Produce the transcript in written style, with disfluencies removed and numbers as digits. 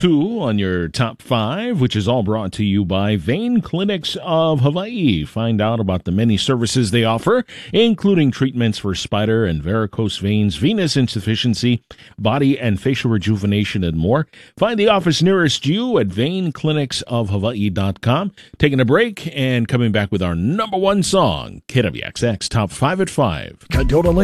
Two on your top five, which is all brought to you by Vein Clinics of Hawaii. Find out about the many services they offer, including treatments for spider and varicose veins, venous insufficiency, body and facial rejuvenation, and more. Find the office nearest you at veinclinicsofhawaii.com. Taking a break and coming back with our number one song, KWXX Top 5 at 5. Cadona